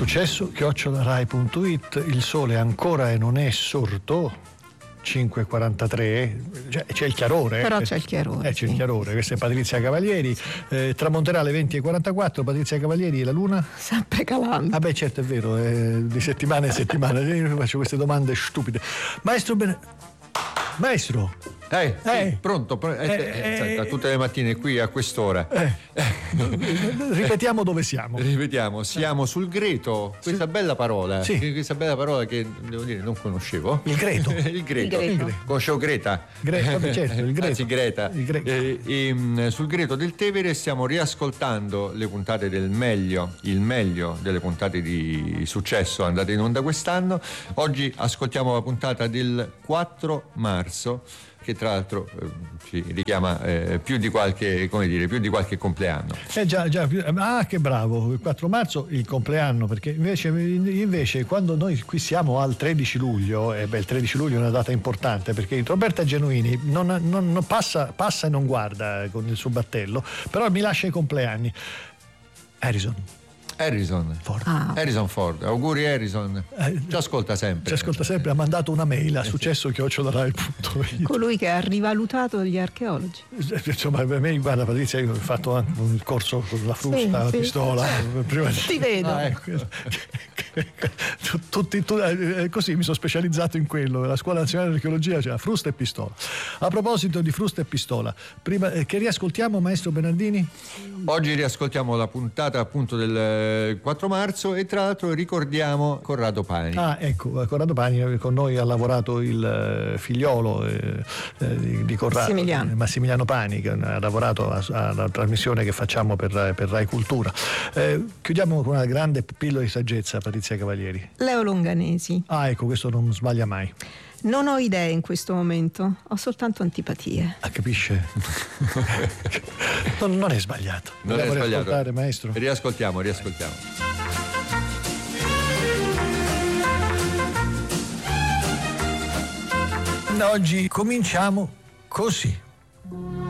successo@rai.it. Il sole ancora non è sorto, 5:43, c'è il chiarore. Però c'è il chiarore. C'è il chiarore. Questa è Patrizia Cavalieri. Tramonterà alle 20:44. Patrizia Cavalieri, la luna? Sempre calando. Ah beh, certo, è vero, di settimana in settimana. Io faccio queste domande stupide. Maestro. Sì, pronto. Tutte le mattine qui a quest'ora. Ripetiamo dove siamo. Siamo sul greto. Questa bella parola. Sì. Questa bella parola che devo dire non conoscevo. Il greto. Il greto. Conoscevo Greta. Certo, il greto. Anzi, Greta. Il greto. Sul greto del Tevere stiamo riascoltando le puntate il meglio delle puntate di Successo andate in onda quest'anno. Oggi ascoltiamo la puntata del 4 marzo, che tra l'altro ci richiama più di qualche compleanno. Già, che bravo, il 4 marzo il compleanno, perché invece quando noi qui siamo al 13 luglio, il 13 luglio è una data importante, perché Roberta Genuini non passa e non guarda con il suo battello, però mi lascia i compleanni. Harrison Ford. Auguri Harrison. Ci ascolta sempre. Ha mandato una mail a successo@rai.it. Colui che ha rivalutato gli archeologi. Insomma, per me, guarda Patrizia, io ho fatto anche un corso con la frusta, la pistola. Prima Ti vedo. Così mi sono specializzato in quello. La Scuola Nazionale di Archeologia c'era frusta e pistola. A proposito di frusta e pistola, prima che riascoltiamo, maestro Bernardini? Oggi riascoltiamo la puntata appunto del 4 marzo e tra l'altro ricordiamo Corrado Pani. Ecco, Corrado Pani, con noi ha lavorato il figliolo di Corrado, Massimiliano Pani, che ha lavorato alla trasmissione che facciamo per Rai Cultura. Chiudiamo con una grande pillola di saggezza, Patrizia Cavalieri. Leo Longanesi. Ecco, questo non sbaglia mai. Non ho idee in questo momento, ho soltanto antipatie. Capisce? Non è sbagliato. Non è sbagliato. Maestro. Riascoltiamo. Oggi cominciamo così.